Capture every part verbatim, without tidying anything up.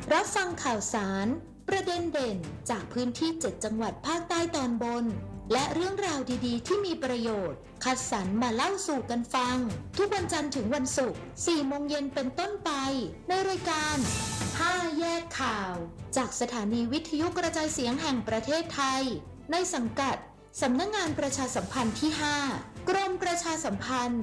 รับฟังข่าวสารประเด็นเด่นจากพื้นที่เจ็ดจังหวัดภาคใต้ตอนบนและเรื่องราวดีๆที่มีประโยชน์คัดสรรมาเล่าสู่กันฟังทุกวันจันทร์ถึงวันศุกร์ สี่โมงเย็นเป็นต้นไปในรายการห้าแยกข่าวจากสถานีวิทยุกระจายเสียงแห่งประเทศไทยในสังกัดสำนักงานประชาสัมพันธ์ที่ห้ากรมประชาสัมพันธ์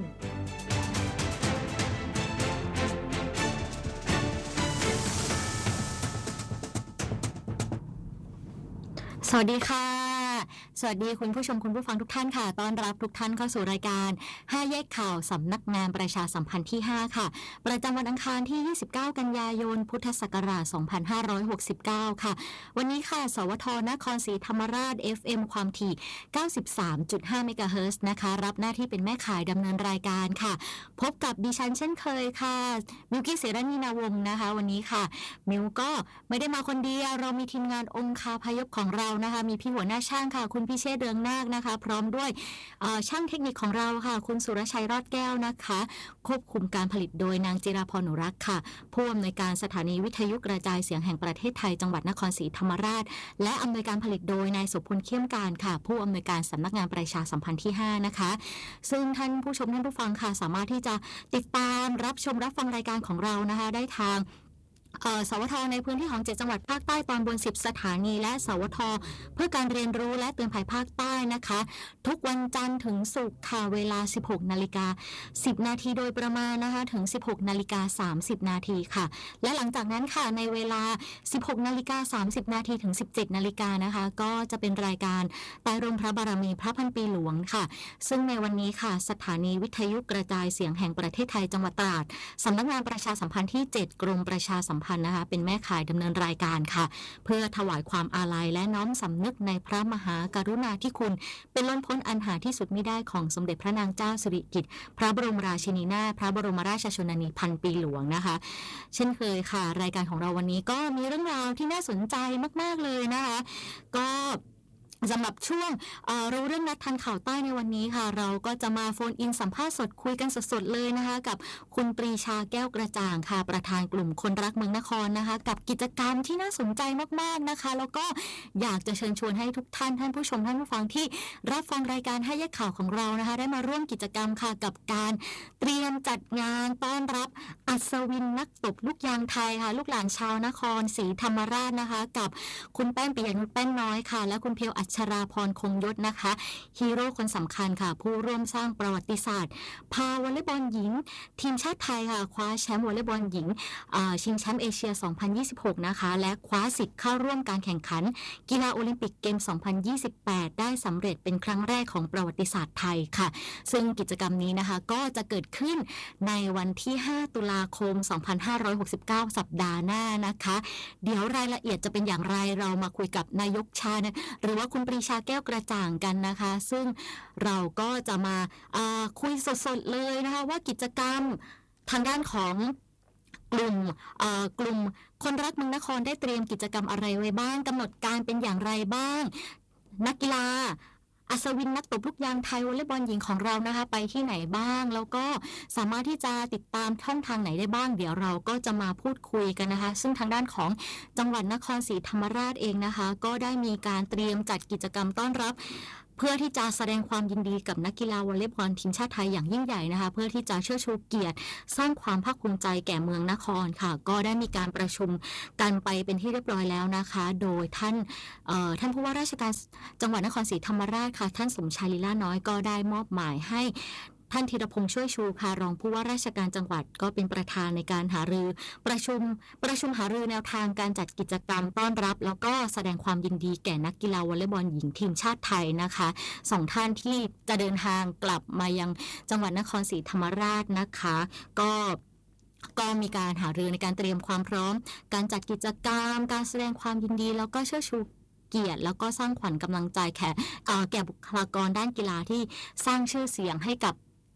สวัสดีค่ะสวัสดีคุณผู้ชมคุณผู้ฟังทุกท่านค่ะต้อนรับทุกท่านเข้าสู่รายการห้าแยกข่าวสำนักงานประชาสัมพันธ์ที่ห้าค่ะประจำวันอังคารที่ยี่สิบเก้ากันยายนพุทธศักราชสองพันห้าร้อยหกสิบเก้าค่ะวันนี้ค่ะสวทนครศรีธรรมราช เอฟ เอ็ม ความถี่ เก้าสิบสามจุดห้า เมกะเฮิรตซ์นะคะรับหน้าที่เป็นแม่ข่ายดำเนินรายการค่ะพบกับดิฉันเช่นเคยค่ะมิวกี้เสรณีนาวงศ์นะคะวันนี้ค่ะมิวก็ไม่ได้มาคนเดียวเรามีทีมงานองคาพยพของเรานะคะมีพี่หัวหน้าช่างค่ะคุณพิเชษฐ์เรืองนาคนะคะพร้อมด้วยช่างเทคนิคของเราค่ะคุณสุรชัยรอดแก้วนะคะควบคุมการผลิตโดยนางจิราพรหนูรักค่ะผู้อำนวยการสถานีวิทยุกระจายเสียงแห่งประเทศไทยจังหวัดนครศรีธรรมราชและอำนวยการผลิตโดยนายสุพลเข้มการค่ะผู้อำนวยการสำนักงานประชาสัมพันธ์ที่ห้านะคะซึ่งท่านผู้ชมท่านผู้ฟังค่ะสามารถที่จะติดตามรับชมรับฟังรายการของเรานะคะได้ทางสวทในพื้นที่ของเจ็ดจังหวัดภาคใต้ตอนบนสิบสถานีและสวทเพื่อการเรียนรู้และเตือนภัยภาคใต้นะคะทุกวันจันทร์ถึงศุกร์ค่ะเวลา สิบหกนาฬิกาสิบนาทีโดยประมาณนะคะถึง สิบหกนาฬิกาสามสิบนาทีค่ะและหลังจากนั้นค่ะในเวลา สิบหกนาฬิกาสามสิบนาทีถึง สิบเจ็ดนาฬิกานะคะก็จะเป็นรายการใต้ร่มพระบารมีพระพันปีหลวงค่ะซึ่งในวันนี้ค่ะสถานีวิทยุกระจายเสียงแห่งประเทศไทยจังหวัดตราดสำนักงานประชาสัมพันธ์ที่เจ็ดกรมประชาสัมพันธ์นะคะเป็นแม่ข่ายดำเนินรายการค่ะเพื่อถวายความอาลัยและน้อมสำนึกในพระมหากรุณาธิคุณเป็นล้นพ้นอันหาที่สุดมิได้ของสมเด็จพระนางเจ้าสิริกิติ์พระบรมราชินีนาถพระบรมราชชนนีพันปีหลวงนะคะเช่นเคยค่ะรายการของเราวันนี้ก็มีเรื่องราวที่น่าสนใจมากๆเลยนะคะก็สำหรับช่วงรู้เรื่องนัดทันข่าวใต้ในวันนี้ค่ะเราก็จะมาโฟนอินสัมภาษณ์สดคุยกันสดๆเลยนะคะกับคุณปรีชาแก้วกระจ่างค่ะประธานกลุ่มคนรักเมืองนครนะคะกับกิจกรรมที่น่าสนใจมากๆนะคะแล้วก็อยากจะเชิญชวนให้ทุกท่านท่านผู้ชมท่านผู้ฟังที่รับฟังรายการให้แยกข่าวของเรานะคะได้มาร่วมกิจกรรมค่ะกับการเตรียมจัดงานต้อนรับอัศวินนักตบลูกยางไทยค่ะลูกหลานชาวนครศรีธรรมราชนะคะกับคุณแป้งปิยนุชแป้นน้อยค่ะและคุณเพียวอัชราพรคงยศนะคะฮีโร่คนสำคัญค่ะผู้ร่วมสร้างประวัติศาสตร์พาวอลเลย์บอลหญิงทีมชาติไทยค่ะคว้าแชมป์วอลเลย์บอลหญิงชิงแชมป์เอเชียสองพันยี่สิบหกนะคะและคว้าสิทธิ์เข้าร่วมการแข่งขันกีฬาโอลิมปิกเกมสองพันยี่สิบแปดได้สำเร็จเป็นครั้งแรกของประวัติศาสตร์ไทยค่ะซึ่งกิจกรรมนี้นะคะก็จะเกิดขึ้นในวันที่ห้าตุลาคมสองพันห้าร้อยหกสิบเก้าสัปดาห์หน้านะคะเดี๋ยวรายละเอียดจะเป็นอย่างไรเรามาคุยกับนายกชาญหรือว่าคุณปรีชาแก้วกระจ่างกันนะคะซึ่งเราก็จะมาคุยสดๆเลยนะคะว่ากิจกรรมทางด้านของกลุ่มกลุ่มคนรักเมืองนครได้เตรียมกิจกรรมอะไรไว้บ้างกำหนดการเป็นอย่างไรบ้างนักกีฬาอัศวินนักตบลูกยางไทยวอลเลย์บอลหญิงของเรานะคะไปที่ไหนบ้างแล้วก็สามารถที่จะติดตามช่องทางไหนได้บ้างเดี๋ยวเราก็จะมาพูดคุยกันนะคะซึ่งทางด้านของจังหวัดนครศรีธรรมราชเองนะคะก็ได้มีการเตรียมจัดกิจกรรมต้อนรับเพื่อที่จะแสดงความยินดีกับนักกีฬาวอลเลย์บอลทีมชาติไทยอย่างยิ่งใหญ่นะคะเพื่อที่จะเชิดชูเกียรติสร้างความภาคภูมิใจแก่เมืองนครค่ะก็ได้มีการประชุมกันไปเป็นที่เรียบร้อยแล้วนะคะโดยท่านท่านผู้ว่าราชการจังหวัดนครศรีธรรมราชค่ะท่านสมชายลีลาน้อยก็ได้มอบหมายให้ท่านธีรพงษ์ช่วยชูค่ะรองผู้ว่าราชการจังหวัดก็เป็นประธานในการหารือประชุมประชุมหารือแนวทางการจัดกิจกรรมต้อนรับแล้วก็แสดงความยินดีแก่นักกีฬาวอลเลย์บอลหญิงทีมชาติไทยนะคะสองท่านที่จะเดินทางกลับมายังจังหวัดนครศรีธรรมราชนะคะก็ก็มีการหารือในการเตรียมความพร้อมการจัดกิจกรรมการแสดงความยินดีแล้วก็เชิดชูเกียรติแล้วก็สร้างขวัญกำลังใจแก่แก่บุคลากรด้านกีฬาที่สร้างชื่อเสียงให้กับ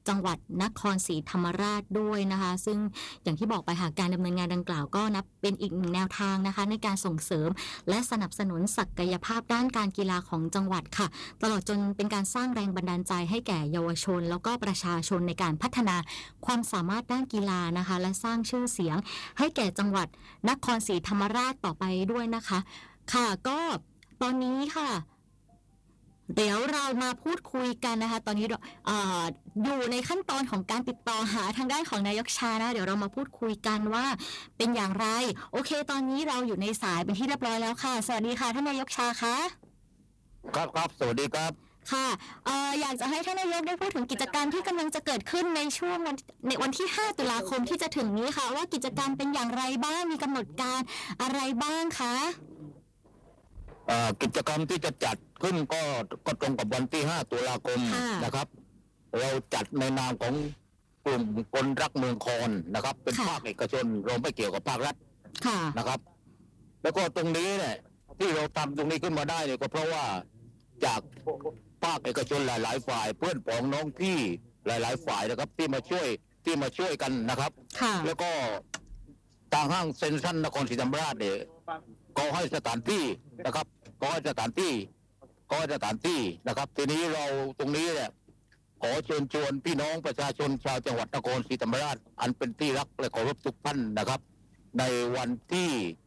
จังหวัดนครศรีธรรมราชด้วยนะคะซึ่งอย่างที่บอกไปค่ะการดำเนินงานดังกล่าวก็นับเป็นอีกหนึ่งแนวทางนะคะในการส่งเสริมและสนับสนุนศักยภาพด้านการกีฬาของจังหวัดค่ะตลอดจนเป็นการสร้างแรงบันดาลใจให้แก่เยาวชนแล้วก็ประชาชนในการพัฒนาความสามารถด้านกีฬานะคะและสร้างชื่อเสียงให้แก่จังหวัดนครศรีธรรมราชต่อไปด้วยนะคะค่ะก็ตอนนี้ค่ะเดี๋ยวเรามาพูดคุยกันนะคะตอนนี้เอ่ออยู่ในขั้นตอนของการติดต่อหาทางด้านของนายกชานะเดี๋ยวเรามาพูดคุยกันว่าเป็นอย่างไรโอเคตอนนี้เราอยู่ในสายเป็นที่เรียบร้อยแล้วค่ะสวัสดีค่ะท่านนายกชาคะครับครับสวัสดีครับค่ะเอ่ออยากจะให้ท่านนายกได้พูดถึงกิจกรรมที่กำลังจะเกิดขึ้นในช่วงวันในวันที่ห้าตุลาคมที่จะถึงนี้ค่ะว่ากิจกรรมเป็นอย่างไรบ้างมีกำหนดการอะไรบ้างคะกิจกรรมที่จะจัดขึ้นก็ก็ตรงกับวันที่ห้าตุลาคมนะครับเราจัดในนามของกลุ่มคนรักเมืองคอนนะครับเป็นภาคเอกชนเราไม่เกี่ยวกับภาครัฐนะครับแล้วก็ตรงนี้เนี่ยที่เราทำตรงนี้ขึ้นมาได้เนี่ยก็เพราะว่าจากภาคเอกชนหลายๆฝ่ายเพื่อนพ้องน้องพี่หลายๆฝ่ายนะครับที่มาช่วยที่มาช่วยกันนะครับแล้วก็ทางห้างเซ็นทรัลนครศรีธรรมราชเนี่ยก็ให้สถานที่นะครับก็ให้สถานที่ก็ให้สถานที่นะครับทีนี้เราตรงนี้เนี่ยขอเชิญชวนพี่น้องประชาชนชาวจังหวัดนครศรีธรรมราชอันเป็นที่รักและเคารพทุกท่านนะครับในวันที่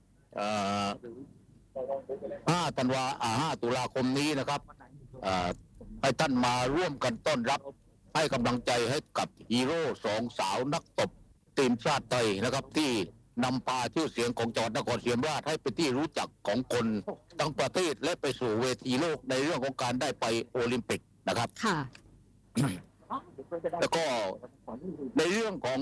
ห้าธันวาคมห้าตุลาคมนี้นะครับให้ท่านมาร่วมกันต้อนรับให้กำลังใจให้กับฮีโร่สองสาวนักตบทีมชาติไทยนะครับที่นำพาชื่อเสียงของจังหวัดนครศรีธรรมราชให้เป็นที่รู้จักของคนทั้งประเทศและไปสู่เวทีโลกในเรื่องของการได้ไปโอลิมปิกนะครับค่ะแล้วก็ในเรื่องของ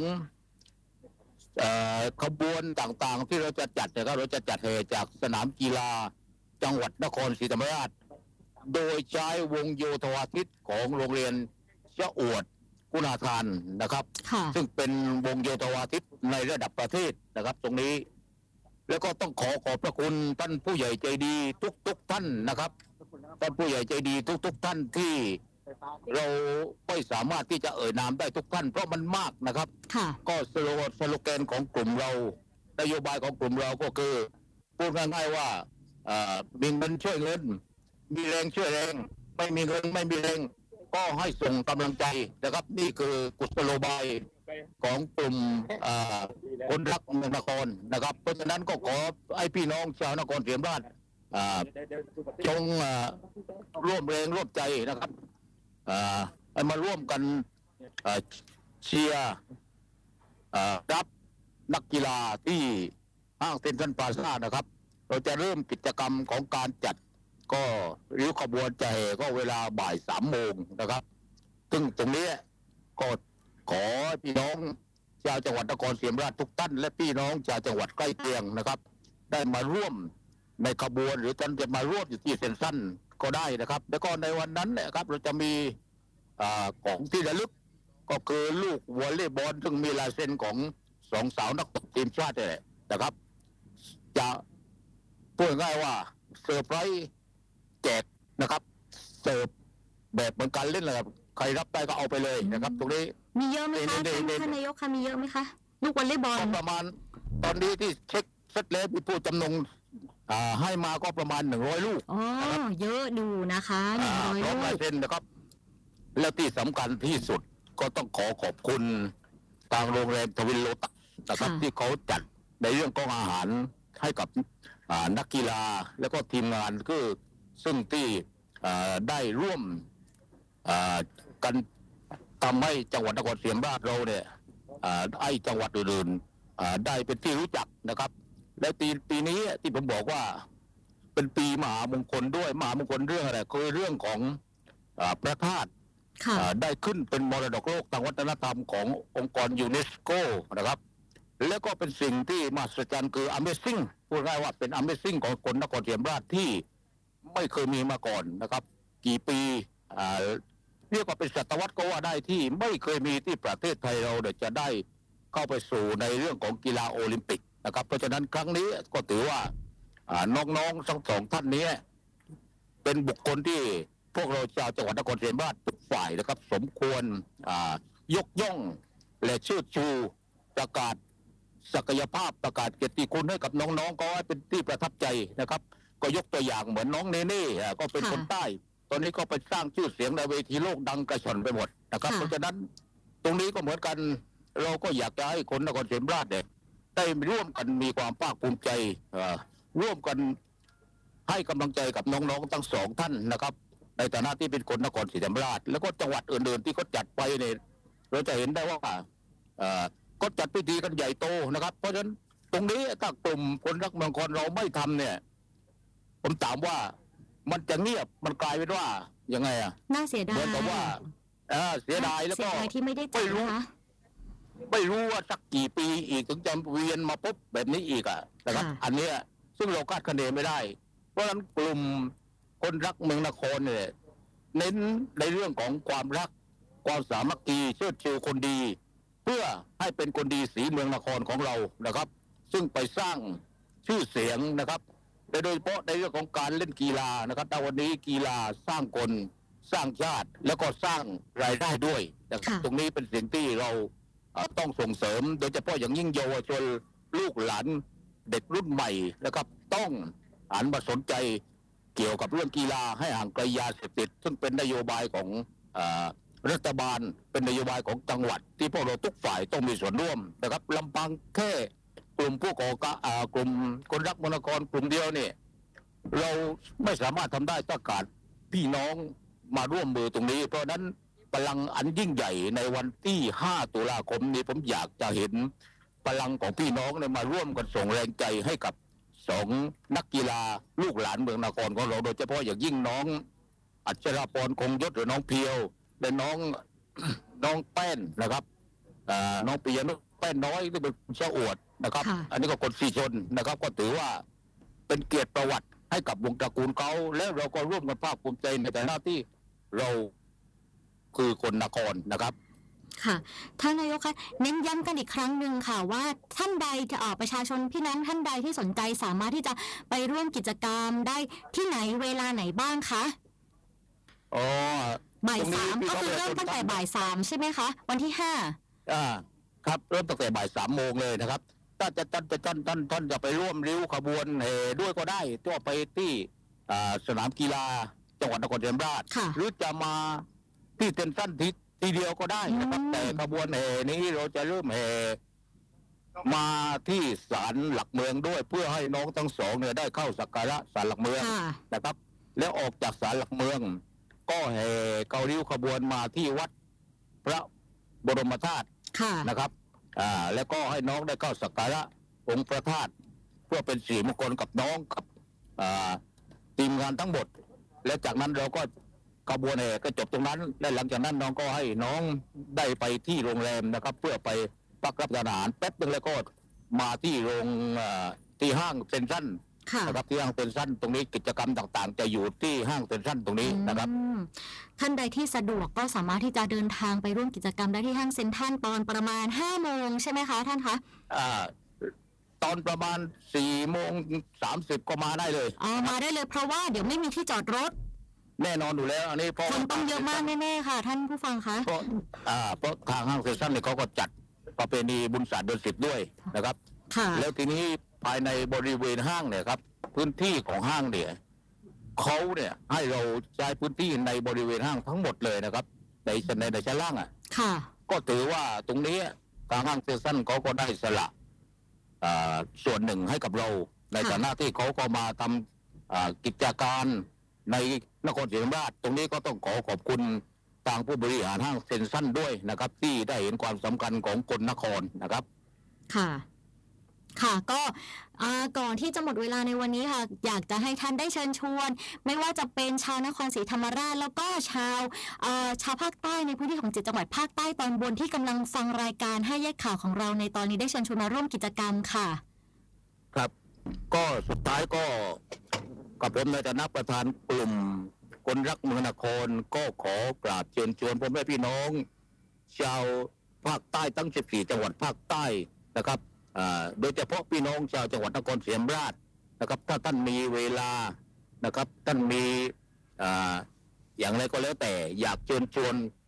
ขบวนต่างๆที่เราจะจัดนะครับเราจะจัดเหจากสนามกีฬาจังหวัดนครศรีธรรมราชโดยใช้วงโยธวาทิตของโรงเรียนชะอวดกุณาทานนะครับซึ่งเป็นวงโยธวาทิตในระดับประเทศนะครับตรงนี้แล้วก็ต้องขอขอบพระคุณท่านผู้ใหญ่ใจดีทุกๆท่านนะครับท่านผู้ใหญ่ใจดีทุกๆท่านที่เราไม่สามารถที่จะเอ่ยนามได้ทุกท่านเพราะมันมากนะครับก็สโลสโลแกนของกลุ่มเรานโยบายของกลุ่มเราก็คือพูดง่ายๆว่ามีเงินช่วยเงินมีแรงช่วยแรงไม่มีเงินไม่มีแรงก็ให้ส่งกำลังใจนะครับนี่คือกุศโลบายของกลุ่มคนรักเมืองนครนะครับเพราะฉะนั้นก็ขอให้พี่น้องชาวนครศรีธรรมราชจงร่วมแรงร่วมใจนะครับให้มาร่วมกันเชียร์รับนักกีฬาที่ห้างเซ็นทรัลพลาซ่านะครับเราจะเริ่มกิจกรรมของการจัดก็ริ้วขบวนจะแห่ก็เวลาบ่ายสามโมงนะครับซึ่งตรงนี้ก็ขอพี่น้องชาวจังหวัดนครศรีธรรมราชทุกท่านและพี่น้องชาวจังหวัดใกล้เคียงนะครับได้มาร่วมในขบวนหรือท่านจะมาร่วมอยู่ที่เซ็นทรัลก็ได้นะครับแล้วก็ในวันนั้นนะครับเราจะมีของที่ระลึกก็คือลูกวอลเลย์บอลซึ่งมีลายเซ็นของสองสาวนักตบทีมชาตินะครับจะพูดง่ายว่าเซอร์ไพรส์แจกนะครับเสิร์ฟแบบเหมือนการเล่นเลยครับใครรับได้ก็เอาไปเลยนะครับตรงนี้มีเยอะไหมคะท่านนายกคะมีเยอะไหมคะลูกวอลเลย์บอลประมาณตอนนี้ที่เช็คเสร็จแล้วมีผู้จำนงให้มาก็ประมาณหนึ่งร้อยลูกอ๋อเยอะดูนะคะหนึ่งร้อยลูกเซ็นนะครับแล้วที่สำคัญที่สุดก็ต้องขอขอบคุณทางโรงแรมทวินโลตัสนะครับที่เขาจัดในเรื่องของอาหารให้กับนักกีฬาแล้วก็ทีมงานคือซึ่งที่ได้ร่วมกันทำให้จังหวัดนครศรีธรรมราชเราเนี่ยไอ้จังหวัดอื่นๆได้เป็นที่รู้จักนะครับและปีปีนี้ที่ผมบอกว่าเป็นปีมหามงคลด้วยมหามงคลเรื่องอะไรคือเรื่องของพระธาตุได้ขึ้นเป็นมรดกโลกทางวัฒนธรรมขององค์กรยูเนสโกนะครับแล้วก็เป็นสิ่งที่มหัศจรรย์คือ Amazing พูดง่ายว่าเป็น Amazing ของคนนครศรีธรรมราชที่ไม่เคยมีมาก่อนนะครับกี่ปีเรียกว่าเป็นศตวรรษก็ว่าได้ที่ไม่เคยมีที่ประเทศไทยเราจะได้เข้าไปสู่ในเรื่องของกีฬาโอลิมปิกนะครับเพราะฉะนั้นครั้งนี้ก็ถือว่าน้องๆทั้งสองท่านนี้เป็นบุคคลที่พวกเราชาวจังหวัดนครศรีธรรมราชทุกฝ่ายนะครับสมควรยกย่องและเชิดชูประกาศศักยภาพประกาศเกียรติคุณให้กับน้องๆก็ให้เป็นที่ประทับใจนะครับก็ยกตัวอย่างเหมือนน้องเนเน่ก็เป็นคนใต้ตอนนี้ก็ไปสร้างชื่อเสียงในเวทีโลกดังกระชอนไปหมดนะครับเพราะฉะนั้นตรงนี้ก็เหมือนกันเราก็อยากจะให้คนนครศรีธรรมราชเนี่ยได้ร่วมกันมีความภาคภูมิใจร่วมกันให้กำลังใจกับน้องๆทั้งสองท่านนะครับในฐานะที่เป็นคนนครศรีธรรมราชแล้วก็จังหวัดอื่นๆที่เขาจัดไปเนี่ยเราจะเห็นได้ว่าก็จัดพิธีกันใหญ่โตนะครับเพราะฉะนั้นตรงนี้ถ้ากลุ่มคนรักเมืองนครเราไม่ทำเนี่ยผมถามว่ามันจะเงียบมันกลายเป็นว่ายังไงอ่ะน่าเสียดายเหมือนกับว่าเสียดายแล้วก็ที่ไม่ได้จัดนะคะไม่รู้ว่าสักกี่ปีอีกถึงจะเวียนมาปุ๊บแบบนี้อีกอ่ะนะครับอันนี้ซึ่งเราคาดคะเนไม่ได้เพราะฉะนั้นกลุ่มคนรักเมืองนครเนี่ยเน้นในเรื่องของความรักความสามัคคีเชิดชูคนดีเพื่อให้เป็นคนดีสีเมืองนครของเรานะครับซึ่งไปสร้างชื่อเสียงนะครับโดยเฉพาะในเรื่องของการเล่นกีฬานะครับแต่วันนี้กีฬาสร้างคนสร้างชาติแล้วก็สร้างรายได้ด้วยนะครับตรงนี้เป็นสิ่งที่เราต้องส่งเสริมโดยเฉพาะอย่างยิ่งเยาวชนลูกหลานเด็กรุ่นใหม่นะครับต้องหันมาสนใจเกี่ยวกับเรื่องกีฬาให้ห่างไกลยาเสพติดซึ่งเป็นนโยบายของรัฐบาลเป็นนโยบายของจังหวัดที่พวกเราทุกฝ่ายต้องมีส่วนร่วมนะครับลำพังแค่กลุ่มผู้ก่อการกลุ่มคนรักเมืองนครกลุ่มเดียวเนี่ยเราไม่สามารถทำได้ถ้าขาดพี่น้องมาร่วมมือตรงนี้เพราะนั้นพลังอันยิ่งใหญ่ในวันที่ห้าตุลาคมนี้ผมอยากจะเห็นพลังของพี่น้องเนี่ยมาร่วมกันส่งแรงใจให้กับสองนักกีฬาลูกหลานเมืองนครของเราโดยเฉพาะอย่างยิ่งน้องอัชราพรคงยศหรือน้องเพียวและน้องน้องแป้นนะครับน้องปียนุชแป้นน้อยที่เป็นเจ้าอวดนะครับอันนี้ก็คนสีชนนะครับก็ถือว่าเป็นเกียรติประวัติให้กับวงตระกูลเขาและเราก็ร่วมกันภาคภูมิใจในฐานะที่เราคือคนนครนะครับค่ะท่านนายกคะเน้นย้ำกันอีกครั้งหนึ่งค่ะว่าท่านใดจะออกประชาชนพี่น้องท่านใดที่สนใจสามารถที่จะไปร่วมกิจกรรมได้ที่ไหนเวลาไหนบ้างคะอ๋อบ่ายสามก็คือเริ่มตั้งแต่บ่ายสามใช่ไหมคะวันที่ห้าอ่าครับเริ่มตั้งแต่บ่ายสามโมงเลยนะครับถ้าจะท่านจะท่านท่านท่านจะไปร่วมริ้วขบวนเฮด้วยก็ได้ตัวไปที่สนามกีฬาจังหวัดนครศรีธรรมราชหรือจะมาที่เต็นท์สั้นทีทีเดียวก็ได้นะครับแต่ขบวนเฮนี้เราจะเริ่มเฮมาที่ศาลหลักเมืองด้วยเพื่อให้น้องทั้งสองเนี่ยได้เข้าสักการะศาลหลักเมืองนะครับแล้วออกจากศาลหลักเมืองก็เฮเการิ้วขบวนมาที่วัดพระบรมธาตุนะครับอ่าแล้วก็ให้น้องได้เข้าสักการะองค์พระธาตุเพื่อเป็นสิริมงคลกับน้องกับอ่าทีมงานทั้งหมดและจากนั้นเราก็ขบวนแห่ก็จบตรงนั้นและหลังจากนั้นน้องก็ให้น้องได้ไปที่โรงแรมนะครับเพื่อไปพักรับประทานอาหารแป๊บนึงแล้วก็มาที่โรงที่ห้างเซ็นทรัลนะครับที่ห้างเซ็นทรัลตรงนี้กิจกรรมต่างๆจะอยู่ที่ห้างเซ็นทรัลตรงนี้นะครับท่านใดที่สะดวกก็สามารถที่จะเดินทางไปร่วมกิจกรรมได้ที่ห้างเซ็นทรัลตอนประมาณห้าโมงใช่ไหมคะท่านคะอ่าตอนประมาณสี่โมงสามสิบก็มาได้เลยอ๋อมาได้เลยเพราะว่าเดี๋ยวไม่มีที่จอดรถแน่นอนอยู่แล้วอันนี้เพราะคนต้องเยอะมากแน่ๆค่ะท่านผู้ฟังคะเพราะอ่าเพราะทางห้างเซ็นทรัลเนี่ยเขาก็จัดประเพณีบุญศาสตร์เดือนสิบด้วยนะครับแล้วทีนี้ภายในบริเวณห้างเนี่ยครับพื้นที่ของห้างเนี่ยเขาเนี่ยให้เราใช้พื้นที่ในบริเวณห้างทั้งหมดเลยนะครับในในในชั้นล่างอ่ะก็ถือว่าตรงนี้ทางห้างเซ็นทรัลเขาก็ได้สละส่วนหนึ่งให้กับเราในฐานะที่เขาก็มาทำกิจการในนครศรีธรรมราชตรงนี้ก็ต้องขอขอบคุณทางผู้บริหารห้างเซ็นทรัลด้วยนะครับที่ได้เห็นความสำคัญของคนนครนะครับค่ะค่ะก็ก่อนที่จะหมดเวลาในวันนี้ค่ะอยากจะให้ท่านได้เชิญชวนไม่ว่าจะเป็นชาวนครศรีธรรมราชแล้วก็ชาวชาวภาคใต้ในพื้นที่ของเจ็ดจังหวัดภาคใต้ตอนบนที่กำลังฟังรายการให้แยกข่าวของเราในตอนนี้ได้เชิญชวนมาร่วมกิจกรรมค่ะครับก็สุดท้ายก็กับผมในฐานะประธานกลุ่มคนรักเมืองนครก็ขอกราบเชิญชวนพ่อแม่พี่น้องชาวภาคใต้ทั้งสิบสี่จังหวัดภาคใต้นะครับโดยเฉพาะพี่น้องชาวจังหวัดนครศรีธรรมราชนะครับถ้าท่านมีเวลานะครับท่านมี อ, อย่างไรก็แล้วแต่อยากเชิญชวน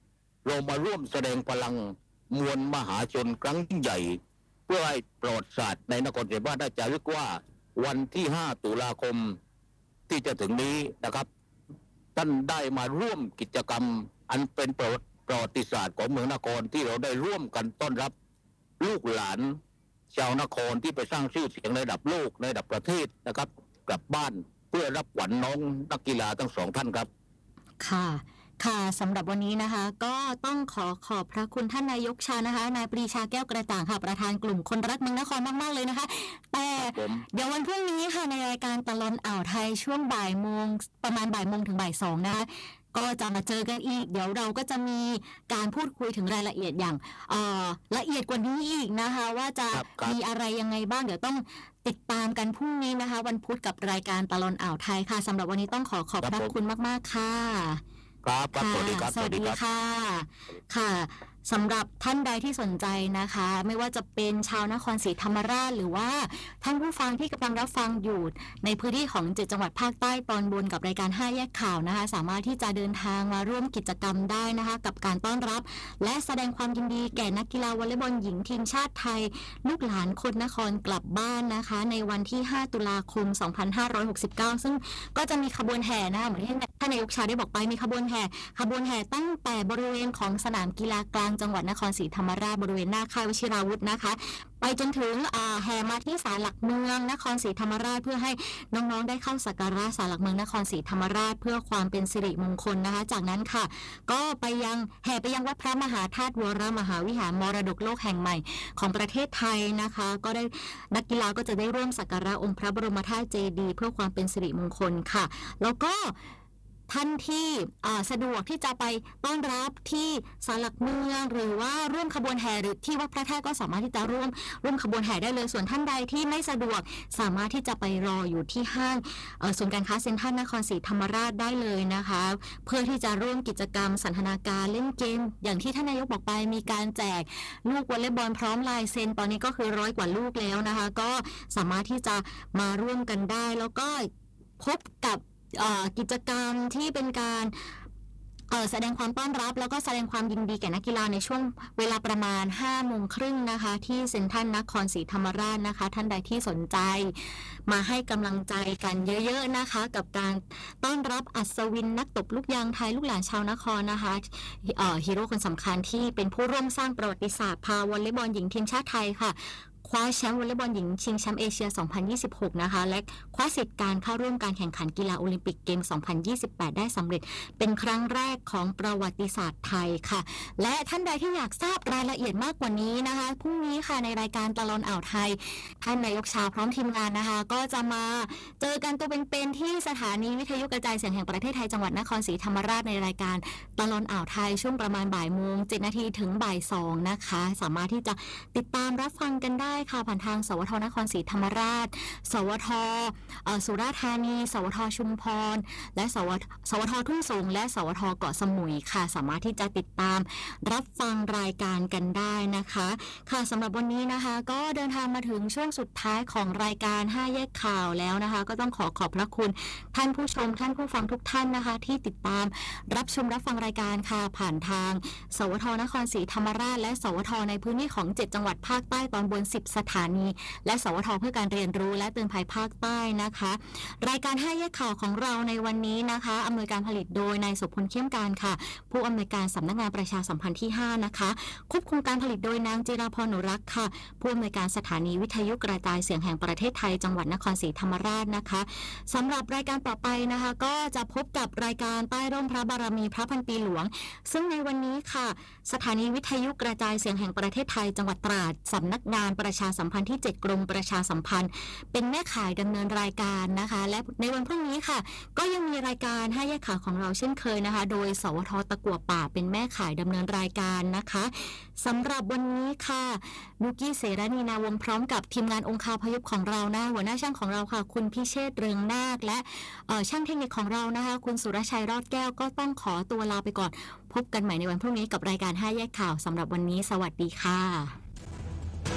เรามาร่วมแสดงพลังมวลมหาชนครั้งยิ่งใหญ่เพื่อให้ประวัติศาสตร์ในนครศรีธรรมราชได้จารึกว่าวันที่ห้าตุลาคมที่จะถึงนี้นะครับท่านได้มาร่วมกิจกรรมอันเป็นประวัติศาสตร์ของเมืองนครที่เราได้ร่วมกันต้อนรับลูกหลานชาวนครที่ไปสร้างชื่อเสียงในระดับโลกในระดับประเทศนะครับกลับบ้านเพื่อรับขวัญน้องนักกีฬาทั้งสองท่านครับค่ะค่ะสำหรับวันนี้นะคะก็ต้องขอขอบพระคุณท่านนายกชานะคะนายปรีชาแก้วกระจ่างค่ะประธานกลุ่มคนรักเมืองนครมากๆเลยนะคะแต่เดี๋ยววันพรุ่งนี้ค่ะในรายการตลอดอ่าวไทยช่วงบ่ายโมงประมาณบ่ายโมงถึงบ่ายสองนะคะก็จะมาเจอกันอีกเดี๋ยวเราก็จะมีการพูดคุยถึงรายละเอียดอย่างเอ่อละเอียดกว่านี้อีกนะคะว่าจะมีอะไรยังไงบ้างเดี๋ยวต้องติดตามกันพรุ่งนี้นะคะวันพุธกับรายการตลอดอ่าวไทยค่ะสำหรับวันนี้ต้องขอขอบพระคุณมากๆค่ะครับสวัสดีครับสวัสดีค่ะค่ะสำหรับท่านใดที่สนใจนะคะไม่ว่าจะเป็นชาวนครศรีธรรมราชหรือว่าท่านผู้ฟังที่กำลังรับฟังอยู่ในพื้นที่ของเจ็ดจังหวัดภาคใต้ตอนบนกับรายการห้าแยกข่าวนะคะสามารถที่จะเดินทางมาร่วมกิจกรรมได้นะคะกับการต้อนรับและแสดงความยินดีแก่นักกีฬาวอลเลย์บอลหญิงทีมชาติไทยลูกหลานคนนครกลับบ้านนะคะในวันที่ห้าตุลาคมสองพันห้าร้อยหกสิบเก้าซึ่งก็จะมีขบวนแห่นะคะเหมือนที่ท่านนายกชาได้บอกไปมีขบวนแห่ขบวนแห่ตั้งแต่บริเวณของสนามกีฬากลางจังหวัดนครศรีธรรมราชบริเวณหน้าค่ายวชิราวุธนะคะไปจนถึงแห่มาที่ศาลหลักเมืองนครศรีธรรมราชเพื่อให้น้องๆได้เข้าสักการะศาลหลักเมืองนครศรีธรรมราชเพื่อความเป็นสิริมงคลนะคะจากนั้นค่ะก็ไปยังแห่ไปยังวัดพระมหาธาตุวรมหาวิหารมรดกโลกแห่งใหม่ของประเทศไทยนะคะก็ได้นักกีฬาก็จะได้ร่วมสักการะองค์พระบรมธาตุเจดีย์เพื่อความเป็นสิริมงคลค่ะแล้วก็ท่านที่สะดวกที่จะไปต้อนรับที่ศาลหลักเมืองหรือว่าร่วมขบวนแห่หรือที่วัดพระธาตุก็สามารถที่จะร่วมร่วมขบวนแห่ได้เลยส่วนท่านใดที่ไม่สะดวกสามารถที่จะไปรออยู่ที่ห้างศูนย์การค้าเซ็นทรัลนครศรีธรรมราชได้เลยนะคะเพื่อที่จะร่วมกิจกรรมสันทนาการเล่นเกมอย่างที่ท่านนายกบอกไปมีการแจกลูกวอลเลย์บอลพร้อมลายเซ็นตอนนี้ก็คือร้อยกว่าลูกแล้วนะคะก็สามารถที่จะมาร่วมกันได้แล้วก็พบกับกิจกรรมที่เป็นการแสดงความต้อนรับแล้วก็แสดงความยินดีแก่นักกีฬาในช่วงเวลาประมาณห้าโมงครึ่งนะคะที่เซ็นทรัลนครศรีธรรมราชนะคะท่านใดที่สนใจมาให้กำลังใจกันเยอะๆนะคะกับการต้อนรับอัศวินนักตบลูกยางไทยลูกหลานชาวนครนะคะฮีโร่คนสำคัญที่เป็นผู้ร่วมสร้างประวัติศาสตร์พาวอลเลย์บอลหญิงทีมชาติไทยค่ะคว้าแชมป์วอลเลย์บอลหญิงชิงแชมป์เอเชียสองพันยี่สิบหกนะคะและคว้าสิทธิ์การเข้าร่วมการแข่งขันกีฬาโอลิมปิกเกมสองพันยี่สิบแปดได้สำเร็จเป็นครั้งแรกของประวัติศาสตร์ไทยค่ะและท่านใดที่อยากทราบรายละเอียดมากกว่านี้นะคะพรุ่งนี้ค่ะในรายการตลอดอ่าวไทยท่านนายกชาพร้อมทีมงานนะคะก็จะมาเจอกันตัวเป็นๆที่สถานีวิทยุกระจายเสียงแห่งประเทศไทยจังหวัดนครศรีธรรมราชในรายการตลอดอ่าวไทยช่วงประมาณบ่ายโมงเจ็ดนาทีถึงบ่ายสองนะคะสามารถที่จะติดตามรับฟังกันได้ค่ะผ่านทางสวทนครศรีธรรมราชสวทสุราษฎร์ธานีสวทชุมพรและสวทสวททุ่งสงและสวทเกาะสมุยค่ะสามารถที่จะติดตามรับฟังรายการกันได้นะคะค่ะสำหรับวันนี้นะคะก็เดินทางมาถึงช่วงสุดท้ายของรายการห้าแยกข่าวแล้วนะคะก็ต้องขอขอบพระคุณท่านผู้ชมท่านผู้ฟังทุกท่านนะคะที่ติดตามรับชมรับฟังรายการค่ะผ่านทางสวทนครศรีธรรมราชและสวทในพื้นที่ของเจ็ดจังหวัดภาคใต้ตอนบนสิบสถานีและสวทเพื่อการเรียนรู้และเตือนภัยภาคใต้นะคะรายการห้าแยกข่าวของเราในวันนี้นะคะอำนวยการผลิตโดยนายสุพลเข้มการค่ะผู้อำนวยการสำนักงานประชาสัมพันธ์ที่ห้านะคะควบคุมการผลิตโดยนางจิราพรหนูรักค่ะผู้อำนวยการสถานีวิทยุกระจายเสียงแห่งประเทศไทยจังหวัดนครศรีธรรมราชนะคะสำหรับรายการต่อไปนะคะก็จะพบกับรายการใต้ร่มพระบารมีพระพันปีหลวงซึ่งในวันนี้ค่ะสถานีวิทยุกระจายเสียงแห่งประเทศไทยจังหวัดตราดสำนักงานประชาสัมพันธ์ที่เจ็ดกรมประชาสัมพันธ์เป็นแม่ข่ายดำเนินรายการนะคะและในวันพรุ่งนี้ค่ะก็ยังมีรายการห้าแยกข่าวของเราเช่นเคยนะคะโดยสวทตะกั่วป่าเป็นแม่ข่ายดำเนินรายการนะคะสำหรับวันนี้ค่ะนุกี้เสรณีนาวงศ์พร้อมกับทีมงานองคาพยพของเรานะหัวหน้าช่างของเราค่ะคุณพิเชษฐ์เรืองนาคและช่างเทคนิคของเรานะคะคุณสุรชัยรอดแก้วก็ต้องขอตัวลาไปก่อนพบกันใหม่ในวันพรุ่งนี้กับรายการห้าแยกข่าวสำหรับวันนี้สวัสดีค่ะ